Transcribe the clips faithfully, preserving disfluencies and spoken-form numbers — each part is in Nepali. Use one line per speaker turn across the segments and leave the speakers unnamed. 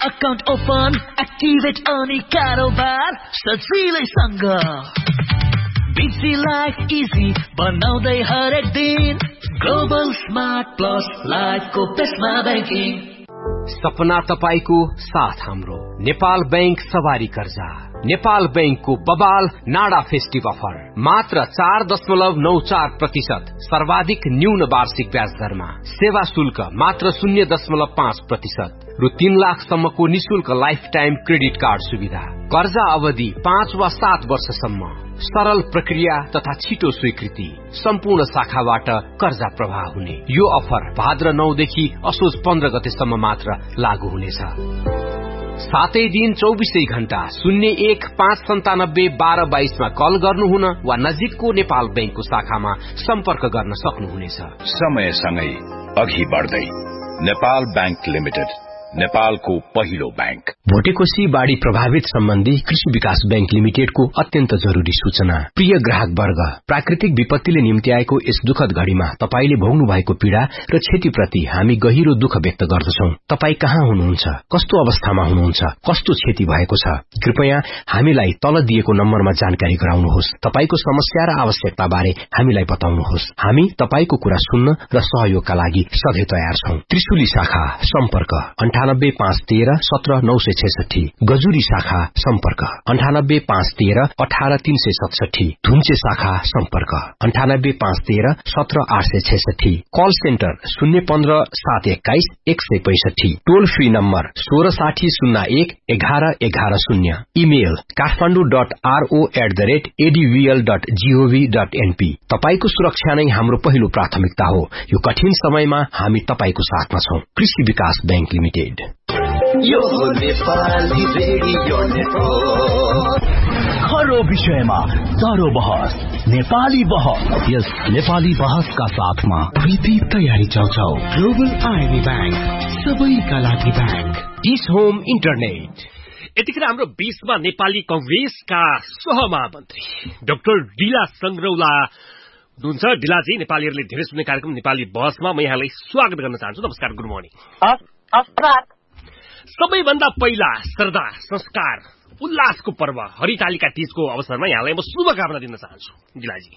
अकाउन्ट ओपन एक्टिभेट अनि कारोबार सजिलैसँग बिजी लाइफ इजी बनाउँदै हरेक दिन ग्लोबल स्मार्ट प्लस लाइफको बेस्टमा ब्याङ्किङ
सपना तपाईको साथ हाम्रो नेपाल बैंक सवारी कर्जा नेपाल बैंकको बबाल नाडा फेस्टिभ अफर मात्र चार दशमलव नौ चार प्रतिशत सर्वाधिक न्यून वार्षिक ब्याज दरमा सेवा शुल्क मात्र शून्य दशमलव पाँच प्रतिशत रु तीन लाखसम्मको निशुल्क लाइफ टाइम क्रेडिट कार्ड सुविधा कर्जा अवधि पाँच वा सात वर्षसम्म सरल प्रक्रिया तथा छिटो स्वीकृति सम्पूर्ण शाखाबाट कर्जा प्रवाह हुने यो अफर भाद्र नौ देखि असोज पन्ध्र गतेसम्म मात्र लागू हुनेछ। सातै दिन चौबिसै घण्टा शून्य एक पाँच सन्तानब्बे बाह्र बाइसमा कल गर्नुहुन वा नजिकको नेपाल बैंकको शाखामा सम्पर्क गर्न सक्नुहुनेछ।
समयसँगै अघि बढ्दै नेपाल बैंक लिमिटेड नेपालको पहिलो बैंक।
भोटेकोशी बाढ़ी प्रभावित सम्बन्धी कृषि विकास बैंक लिमिटेडको अत्यन्त जरूरी सूचना। प्रिय ग्राहक वर्ग, प्राकृतिक विपत्तिले निम्ति आएको यस दुखद घड़ीमा तपाईले भोग्नु भएको पीड़ा र क्षतिप्रति हामी गहिरो दुःख व्यक्त गर्दछौं। तपाई कहाँ हुनुहुन्छ, कस्तो अवस्थामा हुनुहुन्छ, कस्तो क्षति भएको छ, कृपया हामीलाई तल दिएको नम्बरमा जानकारी गराउनुहोस्। तपाईको समस्या र आवश्यकता बारे हामीलाई बताउनुहोस्। हामी तपाईको कुरा सुन्न र सहयोगका लागि सधैं तयार छौं। त्रिशुली शाखा सम्पर्क अन्ठानब्बे पाँच तेह्र सत्र नौ सय छैसठी, गजुरी शाखा सम्पर्क अन्ठानब्बे पाँच तेह्र अठार तीन सय सतसठी, धुन्चे शाखा सम्पर्क अन्ठानब्बे पाँच तेह्र सत्र आठ सय छैसठी, कल सेन्टर शून्य पन्ध्र सात एक्काइस एक सय पैसठी, टोल फ्री नम्बर सोह्र साठी शून्य एक एघार एघार शून्य, email Kathmandu dot RO at the rate एडीवीएल dot gov dot NP. तपाईको सुरक्षा नै हाम्रो पहिलो प्राथमिकता हो। यो कठिन समयमा हामी तपाईको साथमा छौं। कृषि विकास बैंक लिमिटेड।
यो नेपाली रेडियो नेटवर्क
हर विषयमा चारो बहस नेपाली बहस। यस नेपाली बहसका साथमा विधिक तयारी चल्छौ। ग्लोबल आइबी बैंक, सबैका लागि बैंक।
Dish home internet.
यतिखेर हाम्रो बीचमा नेपाली कंग्रेसका सहमहामन्त्री डाक्टर डिला संग्रौला हुनुहुन्छ। डिलाजी, नेपालीहरूले धेरै सुन्ने कार्यक्रम नेपाली बहसमा म यहाँलाई स्वागत गर्न चाहन्छु। नमस्कार, गुड मर्निङ। सबैभन्दा पहिला श्रद्धा, संस्कार, उल्लासको पर्व हरितालिका तीजको अवसरमा यहाँलाई म शुभकामना दिन चाहन्छु। दिलाजी,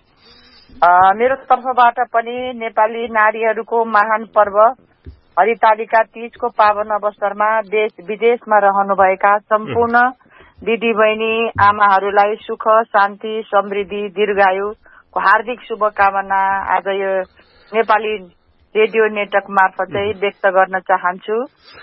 मेरो तर्फबाट पनि नेपाली नारीहरूको महान पर्व हरितालिका तीजको पावन अवसरमा देश विदेशमा रहनुभएका सम्पूर्ण दिदी बहिनी आमाहरूलाई सुख, शान्ति, समृद्धि, दीर्घायुको हार्दिक शुभकामना आज यो नेपाली रेडियो नेटवर्क मार्फतै व्यक्त गर्न चाहन्छु।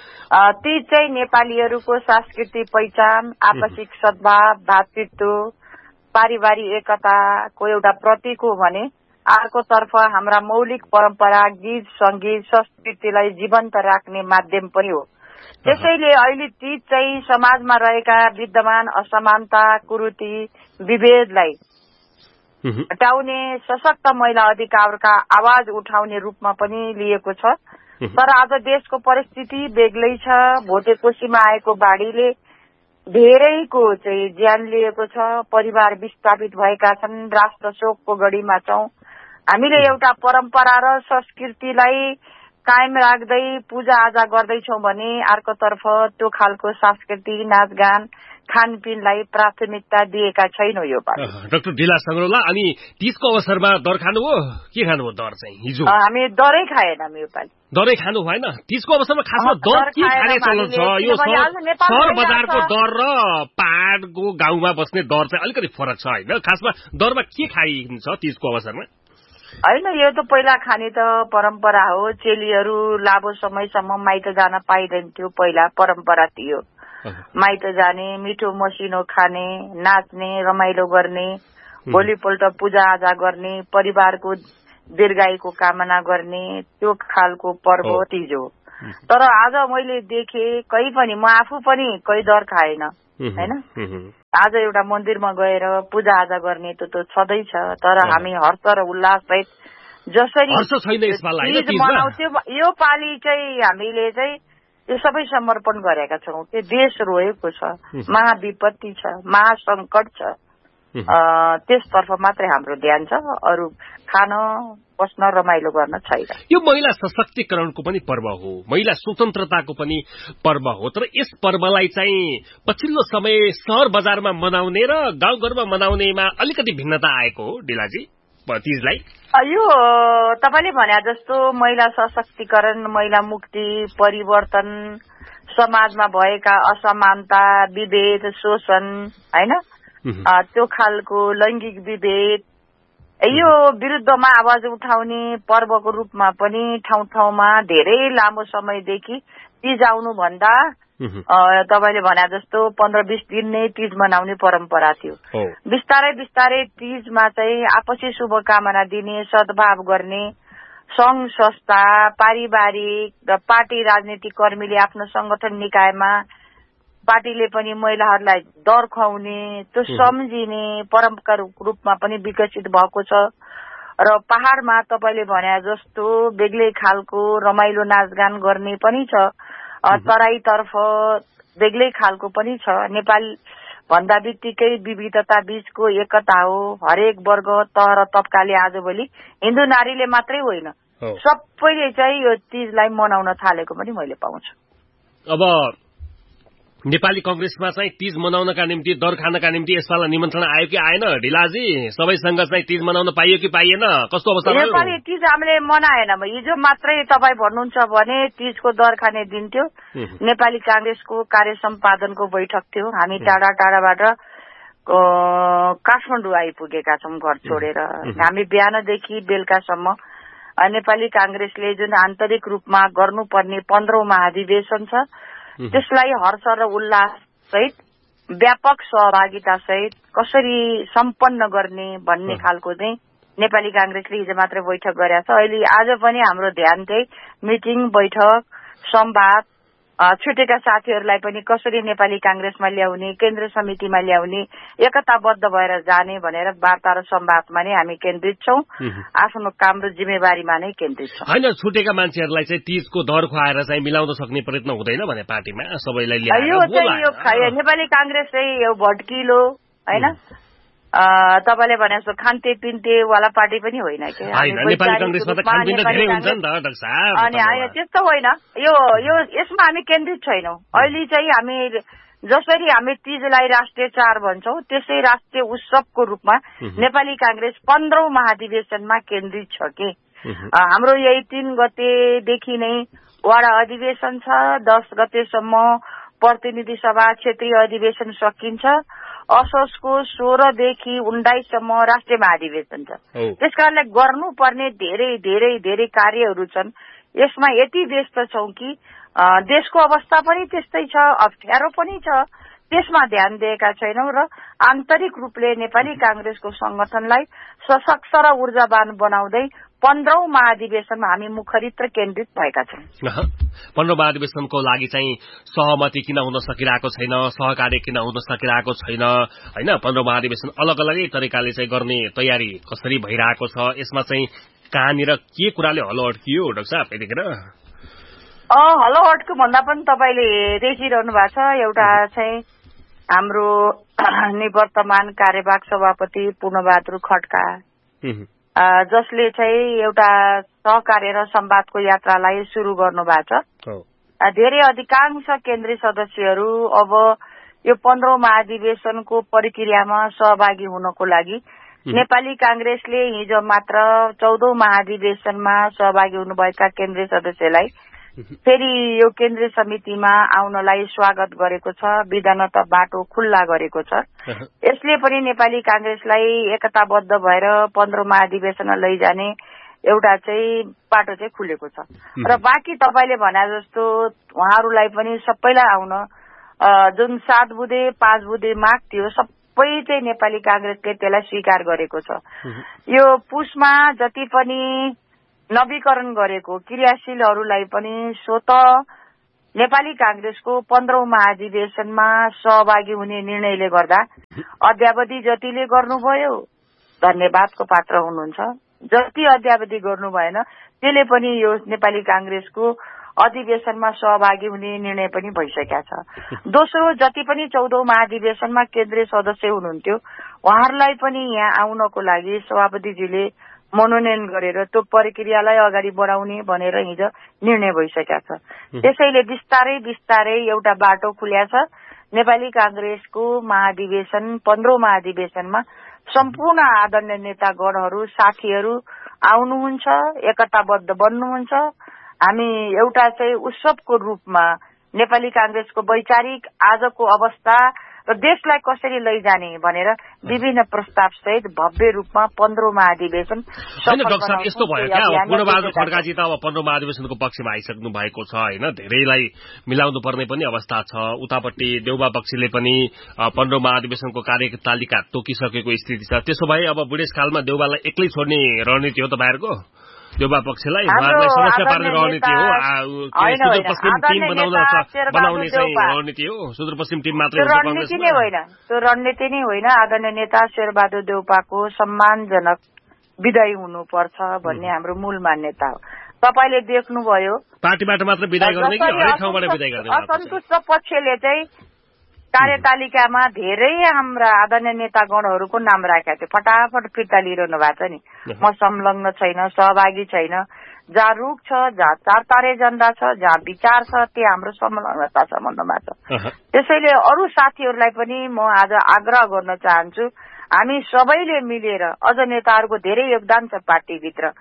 ती चाहिँ नेपालीहरूको सांस्कृतिक पहिचान, आपसिक सद्भाव, भातृत्व, पारिवारिक एकताको एउटा प्रतीक हो भने अर्कोतर्फ हाम्रा मौलिक परम्परा, गीत, संगीत, संस्कृतिलाई जीवन्त राख्ने माध्यम पनि हो। त्यसैले अहिले तीज चाहिँ समाजमा रहेका विद्यमान असमानता, कुरीति, विभेदलाई हटाउने, सशक्त महिला अधिकारका आवाज उठाउने रूपमा पनि लिएको छ। तर आज देशको परिस्थिति बेग्लै छ। भोटेकोशीमा आएको बाढ़ीले धेरैको चाहिँ ज्यान लिएको छ। परिवार विस्थापित भएका छन्। राष्ट्र शोकको घडीमा छौं। हामीले एउटा परम्परा र संस्कृतिलाई कायम राख्दै पूजा आजा गर्दैछौं भने अर्कोतर्फ त्यो खालको सांस्कृतिक नाचगान, खानपिनलाई प्राथमिकता दिएका छैनौं। यो पालि
डाक्टर डिला संग्रौला, अनि तीजको अवसरमा दर खानुभयो? के खानुभयो दर चाहिँ हिजो?
हामी दरै खाएनौँ यो पालि।
दरै खानु भएन? तीजको अवसरमा खासमा दर के खाने चलन छ? यो सहर बजारको दर र पहाड़को गाउँमा बस्ने दर चाहिँ अलिकति फरक छ होइन? खासमा दरमा के खाइन्छ तीजको अवसरमा?
होइन, यो त पहिला खाने त परम्परा हो। चेलीहरू लामो समयसम्म माइत जान पाइँदैन थियो। पहिला परम्परा थियो माइत जाने, मिठो मसिनो खाने, नाच्ने, रमाइलो गर्ने, भोलिपल्ट पूजा आजा गर्ने, परिवारको दीर्घायुको कामना गर्ने, त्यो खालको पर्व तीज हो। तर आज मैले देखे कहीँ पनि, म आफू पनि कहीँ दर खाएन होइन। आज एउटा मन्दिरमा गएर पूजा आजा गर्ने त त छँदैछ। तर हामी हर्ष र उल्लास सहित जसरी मनाउँथ्यौं यो पालि चाहिँ हामीले चाहिँ यो सबै समर्पण गरेका छौं। त्यो देश रोएको छ, महाविपत्ति छ, महासंकट छ, त्यसतर्फ मात्रै हाम्रो ध्यान छ, अरू खान बस्न रमाइलो गर्न छैन।
यो महिला सशक्तिकरणको पनि पर्व हो, महिला स्वतन्त्रताको पनि पर्व हो, तर यस पर्वलाई चाहिँ पछिल्लो समय शहर बजारमा मनाउने र गाउँघरमा मनाउनेमा अलिकति भिन्नता आएको हो डिलाजी तीजलाई?
यो तपाईँले भने जस्तो महिला सशक्तिकरण, महिला मुक्ति, परिवर्तन, समाजमा भएका असमानता, विभेद, शोषण, होइन त्यो खालको लैङ्गिक विभेद, यो विरुद्धमा आवाज उठाउने पर्वको रूपमा पनि ठाउँ ठाउँमा धेरै लामो समयदेखि तीज आउनु भन्दा तपाईँले भने जस्तो पन्ध्र बीस दिन नै तीज मनाउने परम्परा थियो। बिस्तारै बिस्तारै तीजमा चाहिँ आपसी शुभकामना दिने, सद्भाव गर्ने संघ संस्था, पारिवारिक र पार्टी राजनीतिक कर्मीले आफ्नो संगठन निकायमा पार्टीले पनि महिलाहरूलाई डर खुवाउने, त्यो सम्झिने परम्पराको रूपमा पनि विकसित भएको छ। र पहाड़मा तपाईँले भने जस्तो बेग्लै खालको रमाइलो नाचगान गर्ने पनि छ, तराईतर्फ बेग्लै खालको पनि छ। नेपाल भन्दा बित्तिकै विविधता बीचको एकता हो। हरेक वर्ग, तह र तबकाले आजभोलि हिन्दू नारीले मात्रै होइन, सबैले चाहिँ यो तीजलाई मनाउन थालेको पनि मैले पाउँछु।
अब नेपाली कांग्रेसमा चाहिँ तीज मनाउनका निम्ति, दर खानका निम्ति यसपालि निमन्त्रणा आयो कि आएन डिलाजी? सबैसँग चाहिँ तीज मनाउन पाइयो कि पाइएन? कस्तो अवस्था भयो?
नेपाली तीज हामीले मनाएन। हिजो मात्रै तपाईँ भन्नुहुन्छ भने तीजको दर खाने दिन थियो। नेपाली कांग्रेसको कार्य सम्पादनको बैठक थियो। हामी टाढा टाढाबाट काठमाडौँ आइपुगेका छौँ घर छोडेर। हामी बिहानदेखि बेलुकासम्म नेपाली कांग्रेसले जुन आन्तरिक रूपमा गर्नुपर्ने पन्ध्रौं महाधिवेशन छ त्यसलाई हर्ष र उल्लास सहित व्यापक सहभागिता सहित कसरी सम्पन्न गर्ने भन्ने खालको चाहिँ नेपाली कांग्रेसले हिजो मात्र बैठक गरेको छ। अहिले आज पनि हाम्रो ध्यान चाहिँ मिटिङ, बैठक, संवाद, छुटेका साथीहरूलाई पनि कसरी नेपाली कांग्रेसमा ल्याउने, केन्द्र समितिमा ल्याउने, एकताबद्ध भएर जाने भनेर वार्ता र संवादमा नै हामी केन्द्रित छौं। आफ्नो काम र जिम्मेवारीमा नै केन्द्रित छौं।
हैन, छुटेका मान्छेहरूलाई चाहिँ तीजको दर खुवाएर चाहिँ मिलाउन सक्ने प्रयत्न हुँदैन भने पार्टीमा सबैलाई ल्याएर?
यो चाहिँ यो नेपाली कांग्रेस चाहिँ यो भड्किलो हैन, तपाईले भने जस्तो खान्ते पिन्ते वाला पार्टी पनि होइन के।
नेपाली कांग्रेसमा त खान्ते धेरै हुन्छ नि त डाक्टर साहब।
अनि त्यस्तो होइन, यो यो यसमा हामी केन्द्रित छैनौं। अहिले चाहिँ हामी जसरी हामी तीजलाई राष्ट्रिय चाड भन्छौं त्यसै राष्ट्रिय उत्सवको रूपमा नेपाली कांग्रेस पन्ध्रौं महाधिवेशनमा केन्द्रित छ के। हाम्रो यही तीन गतेदेखि नै वडा अधिवेशन छ, दस गतेसम्म प्रतिनिधि सभा क्षेत्रीय अधिवेशन सकिन्छ, असोजको सोह्रदेखि उन्नाइससम्म राष्ट्रिय महाधिवेशन छ। त्यसकारणले गर्नुपर्ने धेरै धेरै धेरै कार्यहरू छन्। यसमा यति व्यस्त छौं कि देशको अवस्था पनि त्यस्तै छ, अप्ठ्यारो पनि छ, त्यसमा ध्यान दिएका छैनौं र आन्तरिक रूपले नेपाली कांग्रेसको संगठनलाई सशक्त र ऊर्जावान बनाउँदै पन्ध्रौं महाधिवेशनमा हामी मुखरित र केन्द्रित भएका छौं।
पन्ध्रौं महाधिवेशनको लागि चाहिँ सहमति किन हुन सकिरहेको छैन, सहकार्य किन हुन सकिरहेको छैन हैन? पन्ध्रौं महाधिवेशन अलग अलगै तरिकाले चाहिँ गर्ने तयारी कसरी भइरहेको छ? यसमा चाहिँ कहाँनिर के कुराले हलो अड्कियो डाक्टर साहब यतिखेर?
अँ हलो अड्को भन्दा पनि तपाईँले देखिरहनु भएको छ। एउटा चाहिँ हाम्रो निवर्तमान कार्यवाहक सभापति पूर्णबहादुर खड्का, जसले चाहिँ एउटा सहकार्य र संवादको यात्रालाई शुरू गर्नु भएको छ। धेरै अधिकांश केन्द्रीय सदस्यहरू अब यो पन्ध्रौं महाधिवेशनको प्रक्रियामा सहभागी हुनको लागि नेपाली कांग्रेसले हिजो मात्र चौधौं महाधिवेशनमा सहभागी हुनुभएका केन्द्रीय सदस्यलाई फेरि यो केन्द्रीय समितिमा आउनलाई स्वागत गरेको छ, विधानत बाटो खुल्ला गरेको छ। यसले पनि नेपाली कांग्रेसलाई एकताबद्ध भएर पन्ध्रौं महाधिवेशनमा लैजाने एउटा चाहिँ बाटो चाहिँ खुलेको छ। र बाँकी तपाईँले भने जस्तो उहाँहरूलाई पनि सबैलाई आउन जुन सात बुधे पाँच बुधे माग थियो सबै चाहिँ नेपाली कांग्रेसले त्यसलाई स्वीकार गरेको छ। यो पुसमा जति पनि नवीकरण गरेको क्रियाशीलहरूलाई पनि स्वत नेपाली कांग्रेसको पन्ध्रौं महाधिवेशनमा सहभागी हुने निर्णयले गर्दा अद्यावधि जतिले गर्नुभयो धन्यवादको पात्र हुनुहुन्छ, जति अद्यावधि गर्नु भएन त्यसले पनि यो नेपाली कांग्रेसको अधिवेशनमा सहभागी हुने निर्णय पनि भइसकेका छ। दोस्रो, जति पनि चौधौं महाधिवेशनमा केन्द्रीय सदस्य हुनुहुन्थ्यो उहाँहरूलाई पनि यहाँ आउनको लागि सभापतिजीले मनोनयन गरेर त्यो प्रक्रियालाई अगाडि बढाउने भनेर हिजो निर्णय भइसकेका छ। त्यसैले बिस्तारै बिस्तारै एउटा बाटो खुल्या छ। नेपाली कांग्रेसको महाधिवेशन पन्ध्रौं महाधिवेशनमा सम्पूर्ण आदरणीय नेतागणहरू साथीहरू आउनुहुन्छ, एकताबद्ध बन्नुहुन्छ। हामी एउटा चाहिँ उत्सवको रूपमा नेपाली कांग्रेसको वैचारिक आजको अवस्था र देशलाई कसरी लैजाने भनेर विभिन्न प्रस्ताव सहित भव्य रूपमा पन्ध्रौं महाधिवेशन
होइन। डाक्टर साहब यस्तो भयो क्या, अब पूर्णबहादुर खड्काजी त अब पन्ध्रौं महाधिवेशनको पक्षमा आइसक्नु भएको छ होइन, धेरैलाई मिलाउनु पर्ने पनि अवस्था छ। उतापट्टि देउबा पक्षले पनि पन्ध्रौं महाधिवेशनको कार्यतालिका तोकिसकेको स्थिति छ। त्यसो भए अब बुढेसकालमा देउबालाई एक्लै छोड्ने रणनीति हो तपाईहरुको? देउबा पक्षलाई उहाँहरूलाई समस्या पार्ने रणनीति हो, सुदूरपश्चिम टिम बनाउने चाहिँ रणनीति हो? सुदूरपश्चिम टिम मात्रै
रणनीति नै होइन, त्यो रणनीति नै होइन। आदरणीय नेता शेरबहादुर देउपाको सम्मानजनक विदाई हुनुपर्छ भन्ने हाम्रो मूल मान्यता हो। तपाईले देख्नुभयो
पार्टीबाट मात्र विदाई गर्ने कि हरेक ठाउँबाट विदाई गर्ने?
असन्तुष्ट पक्षले चाहिँ कार्यतालिकामा धेरै हाम्रा आदरणीय नेतागणहरूको नाम राखेका थियो, फटाफट फिर्ता लिइरहनु भएको छ नि। म संलग्न छैन, सहभागी छैन। जहाँ रुख छ, जहाँ चार तारे झण्डा छ, जहाँ विचार छ, त्यो हाम्रो संलग्नता सम्बन्धमा छ। त्यसैले अरू साथीहरूलाई पनि म आज आग्रह गर्न चाहन्छु, हामी सबैले मिलेर, अझ नेताहरूको धेरै योगदान छ पार्टीभित्र,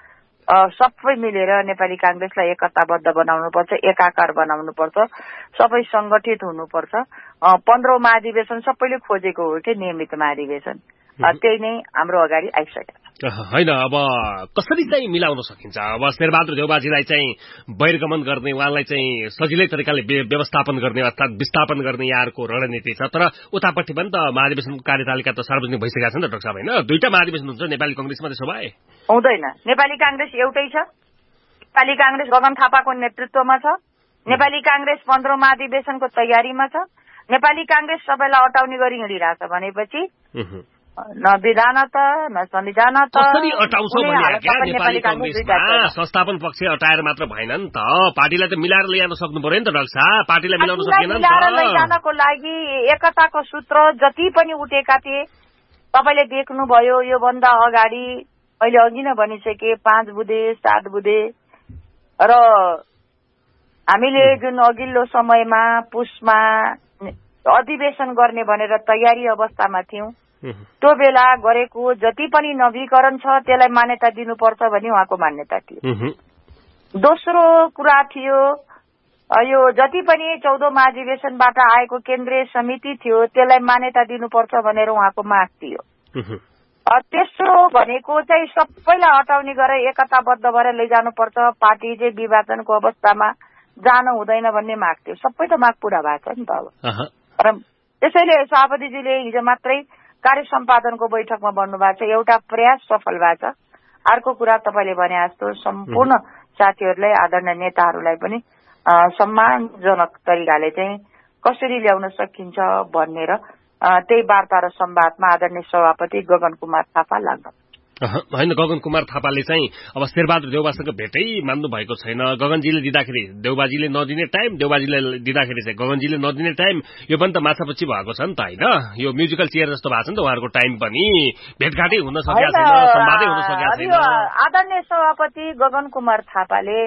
सबै मिलेर नेपाली कांग्रेसलाई एकताबद्ध बनाउनुपर्छ, एकाकार बनाउनुपर्छ, सबै संगठित हुनुपर्छ। पन्ध्रौं महाधिवेशन सबैले खोजेको हो कि नियमित महाधिवेशन, त्यही नै हाम्रो अगाडि आइसकेको छ
होइन। अब कसरी चाहिँ मिलाउन सकिन्छ? अब शेरबहादुर देउबाजीलाई चाहिँ बहिर्गमन गर्ने, उहाँलाई चाहिँ सजिलै तरिकाले व्यवस्थापन गर्ने अर्थात् विस्थापन गर्ने यहाँहरूको रणनीति छ, तर उतापट्टि पनि त महाधिवेशनको कार्यतालिका त सार्वजनिक भइसकेका छ नि त डाक्टर साहब होइन? दुईटा महाधिवेशन हुन्छ नेपाली कांग्रेसमा, त्यसो भए
हुँदैन। नेपाली कांग्रेस एउटै छ। नेपाली कांग्रेस गगन थापाको नेतृत्वमा छ। नेपाली कांग्रेस पन्ध्रौं महाधिवेशनको तयारीमा छ। नेपाली कांग्रेस सबैलाई अटाउने गरी हिँडिरहेछ भनेपछि न विधान त न संविधान त
कसरी अटाउँछ भने नेपाली कांग्रेसमा संस्थापन पक्ष अटाएर मात्र भएन नि त, पार्टीलाई त मिलाएर ल्याउन सक्नु पर्यो नि त डाक्टर साहब। पार्टीलाई मिलाउन सकेन नि त।
मिलाएर लैजानको लागि एकताको सूत्र जति पनि उठेका थिए तपाईले देख्नुभयो। यो भन्दा अगाडि अहिले अघि नै भनिसके पाँच बुधे सात बुधे र हामीले जुन अघिल्लो समयमा पुसमा अधिवेशन गर्ने भनेर तयारी अवस्थामा थियौं, त्यो बेला गरेको जति पनि नवीकरण छ त्यसलाई मान्यता दिनुपर्छ भन्ने उहाँको मान्यता थियो। दोस्रो कुरा थियो यो जति पनि चौधौं महाधिवेशनबाट आएको केन्द्रीय समिति थियो त्यसलाई मान्यता दिनुपर्छ भनेर उहाँको माग थियो। तेस्रो भनेको चाहिँ सबैलाई हटाउने गरेर एकताबद्ध भएर लैजानुपर्छ, पार्टी चाहिँ विभाजनको अवस्थामा जान हुँदैन भन्ने माग थियो। सबै त माग पूरा भएको छ नि त अब। र त्यसैले सभापतिजीले हिजो मात्रै कार्य सम्पादनको बैठकमा भन्नुभएको छ, एउटा प्रयास सफल भएको छ। अर्को कुरा तपाईले भने जस्तो सम्पूर्ण साथीहरूलाई आदरणीय नेताहरूलाई पनि सम्मानजनक तरिकाले चाहिँ कसरी ल्याउन सकिन्छ भनेर त्यही वार्ता र संवादमा आदरणीय सभापति गगन कुमार थापा लाग्नु
होइन। गगन कुमार थापाले चाहिँ अब शेरबहादुर देउबासँग भेटै मान्नु भएको छैन। गगनजीले दिँदाखेरि देउबाजीले नदिने टाइम, देउबाजीले दिँदाखेरि चाहिँ गगनजीले नदिने टाइम, यो पनि त माछापछि भएको छ नि त होइन? यो म्युजिकल चेयर जस्तो भएको छ नि त उहाँहरूको टाइम पनि, भेटघाटै हुन सकेको छैन, संवादै हुन सकेको छैन।
आदरणीय सभापति गगन कुमार थापाले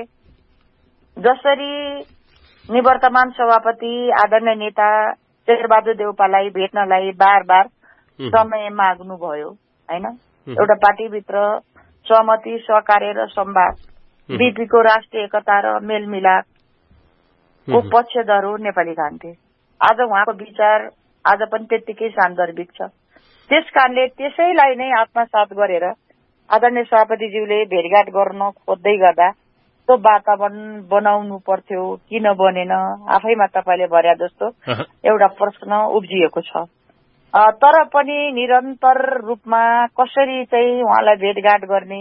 जसरी निवर्तमान सभापति आदरणीय नेता शेरबहादुर देउपालाई भेट्नलाई बार बार समय माग्नु भयो होइन? एउटा पार्टीभित्र सहमति सहकार्य र संवाद, बीपीको राष्ट्रिय एकता र मेलमिलापको पक्षधर हो नेपाली कान्ति। आज उहाँको विचार आज पनि त्यत्तिकै सान्दर्भिक छ। त्यस कारणले त्यसैलाई नै आत्मसात गरेर आदरणीय सभापतिज्यूले भेटघाट गर्न खोज्दै गर्दा त्यो वातावरण बनाउनु पर्थ्यो, किन बनेन आफैमा तपाईले भने जस्तो एउटा प्रश्न उब्जिएको छ। तर पनि निरन्तर रूपमा कसरी चाहिँ उहाँलाई भेटघाट गर्ने,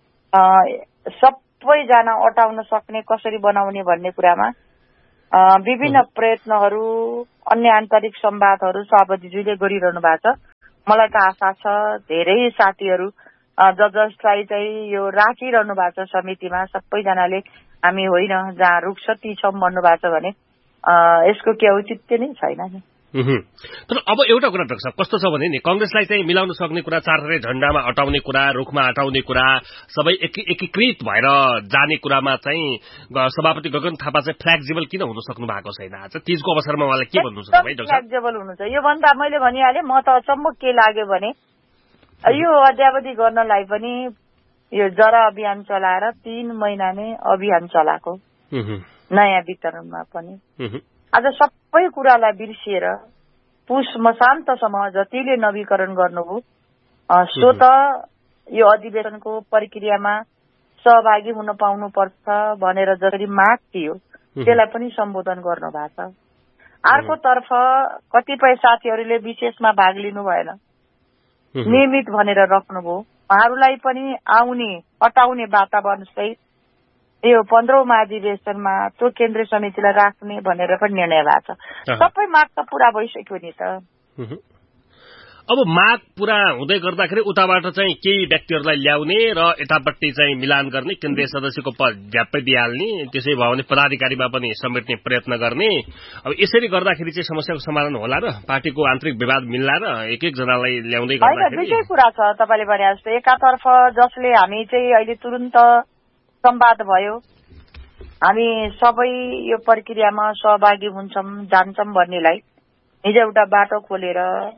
सबैजना अटाउन सक्ने कसरी बनाउने भन्ने कुरामा विभिन्न प्रयत्नहरू, अन्य आन्तरिक संवादहरू सभापतिज्यूले गरिरहनु भएको छ। मलाई त आशा छ धेरै साथीहरू ज जसलाई चाहिँ यो राखिरहनु भएको छ समितिमा सबैजनाले हामी होइन जहाँ रुख छ ती छौँ भन्नुभएको छ भने यसको के औचित्य नै छैन नि।
तर अब एउटा कुरा डाक्टर साहब कस्तो छ भने नि कंग्रेसलाई चाहिँ मिलाउन सक्ने कुरा चारथरे झण्डामा अटाउने कुरा रुखमा अटाउने कुरा सबै एकीकृत भएर जाने कुरामा चाहिँ सभापति गगन थापा चाहिँ फ्लेक्सिबल किन हुन सक्नु भएको छैन? आज तीजको अवसरमा उहाँले के भन्नुहुन्छ भाइ डाक्टर साहब?
फ्लेक्सिबल हुनुहुन्छ यो भन्दा मैले भनिहालेँ। म त अचम्म के लाग्यो भने यो अद्यावधि गर्नलाई पनि यो जरा अभियान चलाएर तीन महिना नै अभियान चलाएको नयाँ वितरणमा पनि आज सबै कुरालाई बिर्सिएर पुष मसान्तसम्म जतिले नवीकरण गर्नुभयो सो त यो अधिवेशनको प्रक्रियामा सहभागी हुन पाउनुपर्छ भनेर जसरी माग थियो त्यसलाई पनि सम्बोधन गर्नु भएको छ। अर्कोतर्फ कतिपय साथीहरूले विशेषमा भाग लिनु भएन, नियमित भनेर राख्नुभयो। उहाँहरूलाई पनि आउने अटाउने वातावरण सहित यो पन्ध्रौं महाधिवेशनमा त्यो केन्द्रीय समितिलाई राख्ने भनेर पनि निर्णय भएको छ। सबै माग त पूरा भइसक्यो नि त।
अब माग पूरा हुँदै गर्दाखेरि उताबाट चाहिँ केही व्यक्तिहरूलाई ल्याउने र यतापट्टि चाहिँ मिलान गर्ने, केन्द्रीय सदस्यको पद झ्याप्पै दिइहाल्ने, त्यसै भयो भने पदाधिकारीमा पनि समेट्ने प्रयत्न गर्ने। अब यसरी गर्दाखेरि चाहिँ समस्याको समाधान होला र पार्टीको आन्तरिक विवाद मिल्ला र एक एकजनालाई ल्याउँदै गर्दाखेरि?
दुईटै कुरा छ तपाईँले भने जस्तो। एकातर्फ जसले हामी चाहिँ अहिले तुरुन्त संवाद भयो हामी सबै यो प्रक्रियामा सहभागी हुन्छौं जान्छौं भन्नेलाई हिजो एउटा बाटो खोलेर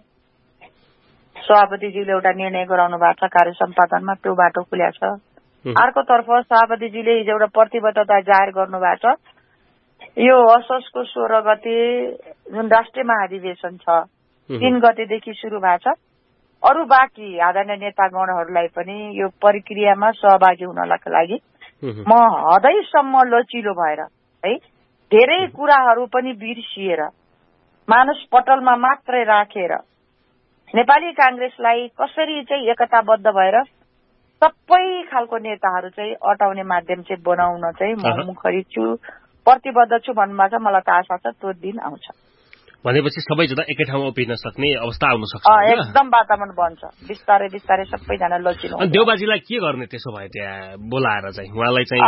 सभापतिजीले एउटा निर्णय गराउनु भएको छ कार्य सम्पादनमा, त्यो बाटो खुलेको छ। अर्कोतर्फ सभापतिजीले हिजो एउटा प्रतिबद्धता जाहेर गर्नु भएको छ। यो असोजको सोह्र गते जुन राष्ट्रिय महाधिवेशन छ तीन गतेदेखि सुरु भएको छ। अरू बाँकी आदरणीय नेतागणहरूलाई पनि यो प्रक्रियामा सहभागी हुनका लागि म हदैसम्म लचिलो भएर है धेरै कुराहरू पनि बिर्सिएर मानस पटलमा मात्रै राखेर नेपाली कांग्रेसलाई कसरी चाहिँ एकताबद्ध भएर सबै खालको नेताहरू चाहिँ अटाउने माध्यम चाहिँ बनाउन चाहिँ म मुखरी छु, प्रतिबद्ध छु भन्नुभएको छ। मलाई त आशा छ त्यो दिन आउँछ
भनेपछि सबैजना एकै ठाउँमा उभिन सक्ने अवस्था आउन सक्छ।
एकदम वातावरण बन्छ बिस्तारै बिस्तारै सबैजना लचिलो।
अनि देउबाजीलाई के गर्ने त्यसो भए त्यहाँ बोलाएर चाहिँ उहाँलाई चाहिँ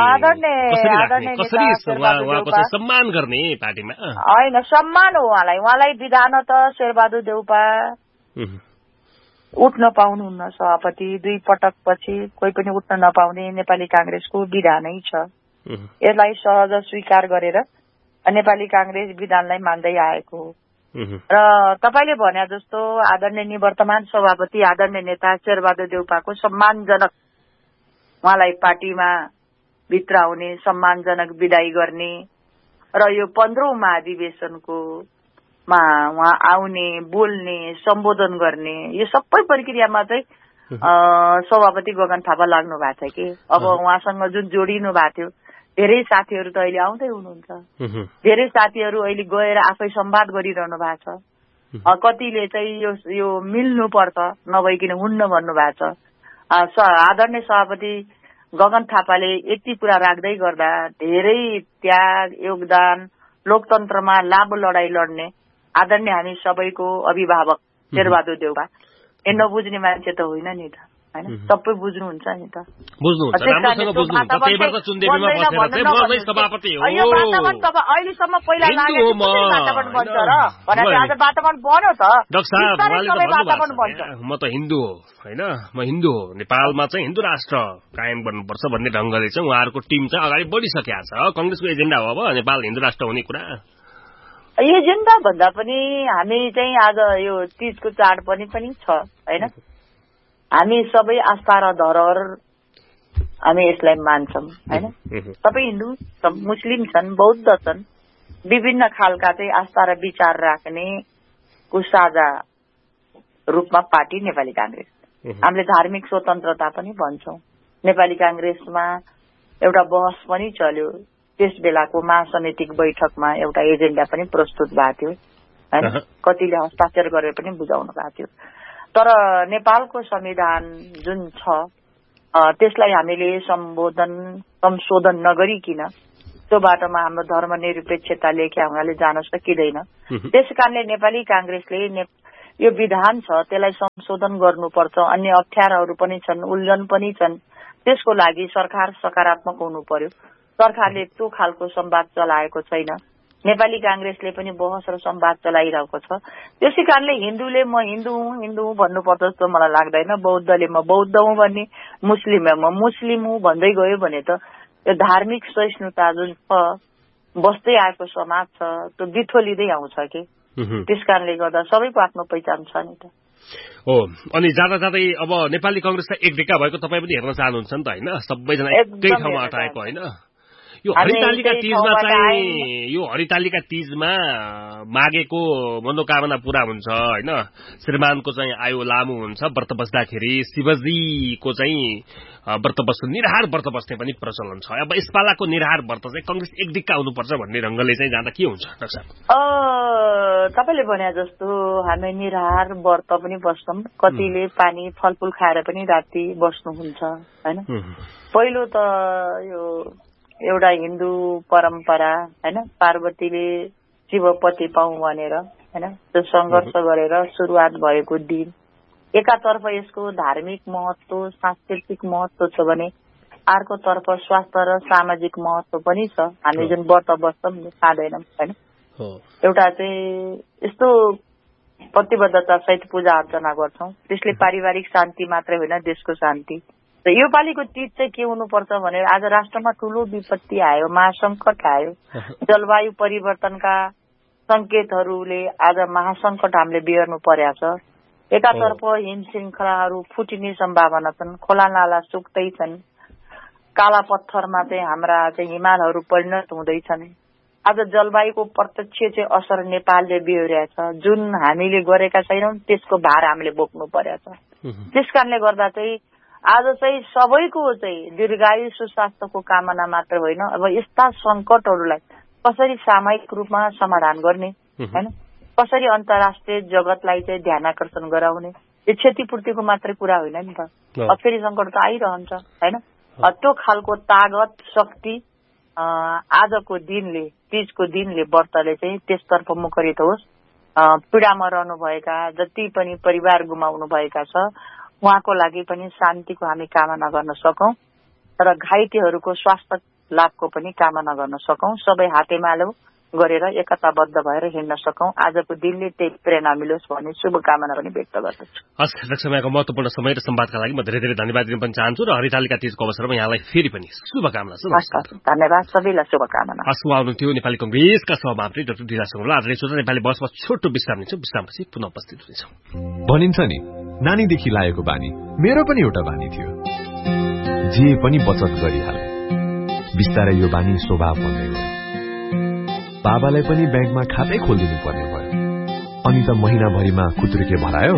कसरी सम्मान गर्ने पार्टीमा?
होइन सम्मान हो उहाँलाई। उहाँलाई विधान त शेरबहादुर देउपा उठ्न पाउनुहुन्न सभापति, दुई पटक पछि कोही पनि उठ्न नपाउने नेपाली कांग्रेसको विधानै छ। यसलाई सहज स्वीकार गरेर नेपाली कांग्रेस विधानलाई मान्दै आएको हो र तपाईले भने जस्तो आदरणीय निवर्तमान सभापति आदरणीय नेता शेरबहादुर देउपाको सम्मानजनक उहाँलाई पार्टीमा भित्र आउने सम्मानजनक विदाई गर्ने र यो पन्ध्रौं महाधिवेशनको मा उहाँ आउने बोल्ने सम्बोधन गर्ने यो सबै प्रक्रियामा चाहिँ सभापति गगन थापा लाग्नु भएको छ कि अब उहाँसँग जुन जोडिनु भएको थियो धेरै साथीहरू त अहिले आउँदै हुनुहुन्छ, धेरै साथीहरू अहिले गएर आफै संवाद गरिरहनु भएको छ। कतिले चाहिँ यो यो मिल्नु पर्छ नभइकन हुन्न भन्नु भएको छ। आदरणीय सभापति गगन थापाले यति कुरा राख्दै गर्दा धेरै त्याग योगदान लोकतन्त्रमा लामो लडाई लड्ने आदरणीय हामी सबैको अभिभावक शेरबहादुर देउपा ए नबुझ्ने मान्छे त होइन नि त, हैन? सबै बुझ्नुहुन्छ नि त,
बुझ्नुहुन्छ राम्रोसँग बुझ्नुहुन्छ। त्यही भएर चुन्देलीमा बसेर चाहिँ म नै सभापति हो
यो वातावरण त अहिलेसम्म पहिला लागेको वातावरण बन्छ र भनेर आज वातावरण बन्यो त।
डाक्टर साहब उहाँले त भन्नुभएको छ म त हिन्दू हो हैन, म हिन्दू हो, नेपालमा चाहिँ हिन्दू राष्ट्र कायम गर्नुपर्छ भन्ने ढंगले चाहिँ उहाँहरुको टिम चाहिँ अगाडि बढिसकेको छ। कांग्रेसको एजेन्डा हो अब नेपाल हिन्दू राष्ट्र हुने कुरा।
एजेन्डा भन्दा पनि हामी चाहिँ आज यो तीजको चाड पनि पनि छ हैन। हामी सबै आस्था र धरोहर हामी यसलाई मान्छौं हैन। सबै हिन्दू छन्, मुस्लिम छन्, बौद्ध छन्, विभिन्न खालका चाहिँ आस्था र विचार राख्ने को साझा रूपमा पार्टी नेपाली कांग्रेस। हामीले धार्मिक स्वतन्त्रता पनि भन्छौं। नेपाली कांग्रेसमा एउटा बहस पनि चल्यो, त्यस बेलाको महासमितिक बैठकमा एउटा एजेन्डा पनि प्रस्तुत भएको थियो हैन, कतिले हस्ताक्षर गरेर पनि बुझाउनु भएको थियो। तर नेपालको संविधान जुन छ त्यसलाई हामीले सम्बोधन संशोधन नगरिकिन त्यो बाटोमा हाम्रो धर्मनिरपेक्षता लेखे हुनाले जान सकिँदैन। त्यसकारणले नेपाली कांग्रेसले यो विधान छ त्यसलाई संशोधन गर्नुपर्छ, अन्य अप्ठ्याराहरू पनि छन्, उल्झन पनि छन्, त्यसको लागि सरकार सकारात्मक हुनु पर्यो सरकारले त्यो खालको संवाद चलाएको छैन। नेपाली कांग्रेसले पनि बहस र संवाद चलाइरहेको छ। त्यसै कारणले हिन्दूले म हिन्दू हुँ हिन्दू हुँ भन्नुपर्छ जस्तो मलाई लाग्दैन। बौद्धले म बौद्ध हुँ भन्ने, मुस्लिमले म मुस्लिम हुँ भन्दै गयो भने त यो धार्मिक सहिष्णुता जुन छ बस्दै आएको समाज छ त्यो बिथोलिँदै आउँछ कि। त्यस कारणले गर्दा सबैको आफ्नो पहिचान छ नि त।
हो, अनि जाँदा जाँदै अब नेपाली कांग्रेसलाई एक ढिक्का भएको तपाईँ पनि हेर्न चाहनुहुन्छ नि त होइन? सबैजना एकै ठाउँमा अटाएको होइन? यो हरितालिका तीजमा चाहिँ यो हरितालिका तीजमा मागेको मनोकामना पूरा हुन्छ होइन? श्रीमानको चाहिँ आयु लामो हुन्छ व्रत बस्दाखेरि, शिवजीको चाहिँ व्रत बस्नु निराहार व्रत बस्ने पनि प्रचलन छ। अब यसपालाको निराहार व्रत चाहिँ कांग्रेस एक दिक्का हुनुपर्छ भन्ने ढंगले चाहिँ जाँदा के हुन्छ डाक्टर साहब?
तपाईँले भने जस्तो हामी निराहार व्रत पनि बस्छौँ, कतिले पानी फलफूल खाएर पनि राति बस्नुहुन्छ होइन? पहिलो त यो एउटा हिन्दू परम्परा होइन, पार्वतीले शिवपति पाउँ भनेर होइन त्यो संघर्ष गरेर सुरुवात भएको दिन। एकातर्फ यसको धार्मिक महत्व, सांस्कृतिक महत्व छ भने अर्कोतर्फ स्वास्थ्य र सामाजिक महत्व पनि छ। हामी जुन व्रत बस्छौँ खाँदैनौँ होइन, एउटा चाहिँ यस्तो प्रतिबद्धता सहित पूजा अर्चना गर्छौँ। त्यसले पारिवारिक शान्ति मात्रै होइन देशको शान्ति। र यो पालिको तीज चाहिँ के हुनुपर्छ भने आज राष्ट्रमा ठूलो विपत्ति आयो, महासंकट आयो, जलवायु परिवर्तनका संकेतहरूले आज महासंकट हामीले बिहोर्नु पर्या छ। एकातर्फ हिम श्रृंखलाहरू फुटिने सम्भावना छन्, खोला नाला सुक्दै छन्, काला पत्थरमा चाहिँ हाम्रा चाहिँ हिमालहरू परिणत हुँदैछन्। आज जलवायुको प्रत्यक्ष चाहिँ असर नेपालले बिहोरेको छ। जुन हामीले गरेका छैनौं त्यसको भार हामीले बोक्नु पर्या छ। त्यस कारणले गर्दा चाहिँ आज चाहिँ सबैको चाहिँ दीर्घायु सुस्वास्थ्यको कामना मात्र होइन, अब यस्ता संकटहरूलाई कसरी सामूहिक रूपमा समाधान गर्ने होइन, कसरी अन्तर्राष्ट्रिय जगतलाई चाहिँ ध्यान आकर्षण गराउने, यो क्षतिपूर्तिको मात्रै कुरा होइन नि त। अब फेरि संकट त आइरहन्छ होइन। त्यो खालको तागत शक्ति आजको दिनले, तीजको दिनले, व्रतले चाहिँ त्यसतर्फ मुखरित होस्। पीडामा रहनुभएका जति पनि परिवार गुमाउनु भएका छ उहाँको लागि पनि शान्तिको हामी कामना गर्न सकौं र घाइतेहरूको स्वास्थ्य लाभको पनि कामना गर्न सकौं। सबै हातेमालो गरेर एकताबद्ध भएर हिँड्न सकौं। आजको दिनले त्यही प्रेरणा मिलोस् भन्ने शुभकामना पनि व्यक्त गर्दछु।
हस्, समयको महत्वपूर्ण समय र संवादका लागि म धेरै धेरै धन्यवाद दिन पनि चाहन्छु र हरितालिका तीजको अवसरमा यहाँलाई फेरि पनि शुभकामना छ।
धन्यवाद, सबैलाई शुभकामना।
हस्, उहाँ हुनुहुन्थ्यो नेपाली कांग्रेसका सभापति डाक्टर ढिला सङ्ग्रौला। आज सोच्दा नेपाली बसमा छोटो विश्राम लिन्छौँ, विश्रामपछि पुनः उपस्थित हुनेछौँ।
भनिन्छ नि नानीदेखि लागेको बानी मेरो पनि एउटा बानी थियो, जे पनि बचत गरिहाल्ने। बिस्तारै यो बानी स्वभाव बन्दै गयो। बाबालाई पनि ब्याङ्कमा खातै खोलिदिनु पर्ने भयो। अनि त महिनाभरिमा खुत्रुके भरायो,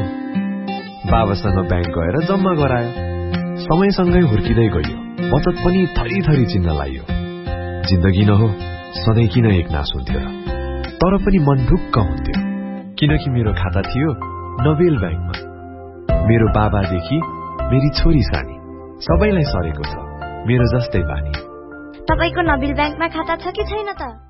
बाबासँग ब्याङ्क गएर जम्मा गरायो। समयसँगै हुर्किँदै गयो, बचत पनि थरी थरी चिन्न लाग्यो। जिन्दगी न हो सधैँ किन एक नास हुन्थ्यो र, तर पनि मन ढुक्क हुन्थ्यो किनकि मेरो खाता थियो नोबेल ब्याङ्कमा। मेरो बाबादेखि मेरी छोरी सानी सबैलाई सरेको छ मेरो जस्तै बानी।
तपाईको नोबेल ब्याङ्कमा खाता छ कि छैन त?